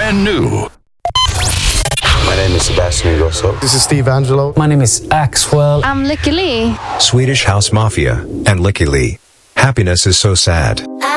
brand new. My name is Sebastian Ingrosso. This is Steve Angelo. My name is Axwell. I'm Lykke Li. Swedish House Mafia and Lykke Li. Happiness is so sad.